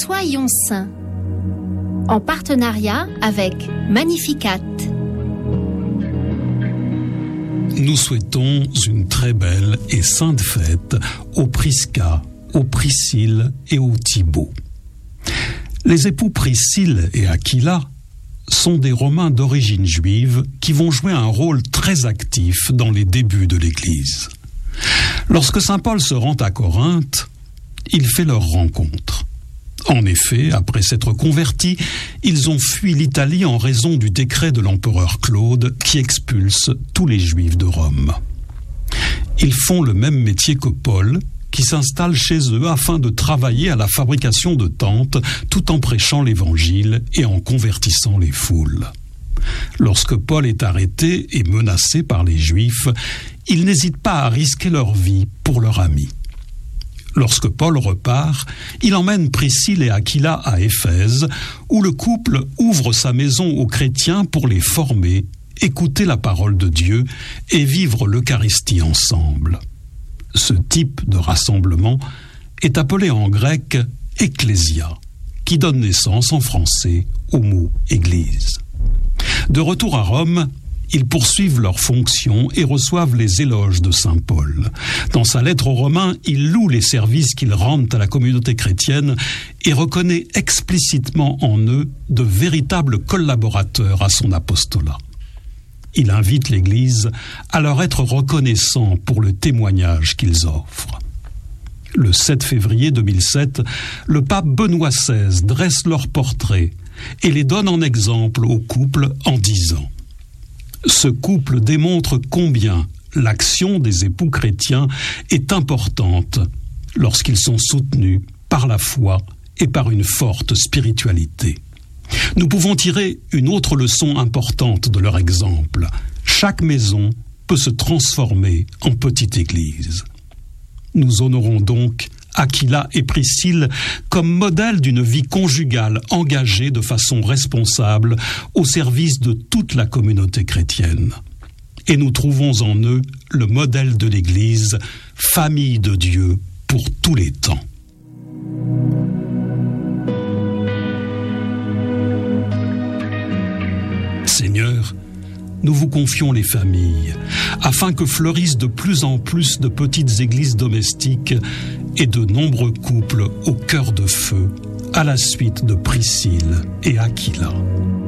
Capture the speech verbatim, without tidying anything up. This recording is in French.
Soyons saints, en partenariat avec Magnificat. Nous souhaitons une très belle et sainte fête aux Prisca, aux Priscille et aux Thibaut. Les époux Priscille et Aquila sont des Romains d'origine juive qui vont jouer un rôle très actif dans les débuts de l'Église. Lorsque saint Paul se rend à Corinthe, il fait leur rencontre. En effet, après s'être convertis, ils ont fui l'Italie en raison du décret de l'empereur Claude qui expulse tous les Juifs de Rome. Ils font le même métier que Paul, qui s'installe chez eux afin de travailler à la fabrication de tentes tout en prêchant l'Évangile et en convertissant les foules. Lorsque Paul est arrêté et menacé par les Juifs, ils n'hésitent pas à risquer leur vie pour leur ami. Lorsque Paul repart, il emmène Priscille et Aquila à Éphèse, où le couple ouvre sa maison aux chrétiens pour les former, écouter la parole de Dieu et vivre l'Eucharistie ensemble. Ce type de rassemblement est appelé en grec « ecclésia », qui donne naissance en français au mot « église ». De retour à Rome, ils poursuivent leurs fonctions et reçoivent les éloges de saint Paul. Dans sa lettre aux Romains, il loue les services qu'ils rendent à la communauté chrétienne et reconnaît explicitement en eux de véritables collaborateurs à son apostolat. Il invite l'Église à leur être reconnaissant pour le témoignage qu'ils offrent. Le sept février deux mille sept, le pape Benoît seize dresse leur portrait et les donne en exemple au couple en disant « Ce couple démontre combien l'action des époux chrétiens est importante lorsqu'ils sont soutenus par la foi et par une forte spiritualité. » Nous pouvons tirer une autre leçon importante de leur exemple. Chaque maison peut se transformer en petite église. Nous honorons donc Aquila et Priscille comme modèle d'une vie conjugale engagée de façon responsable au service de toute la communauté chrétienne. Et nous trouvons en eux le modèle de l'Église, famille de Dieu pour tous les temps. Seigneur, nous vous confions les familles, afin que fleurissent de plus en plus de petites églises domestiques et de nombreux couples au cœur de feu, à la suite de Priscille et Aquila.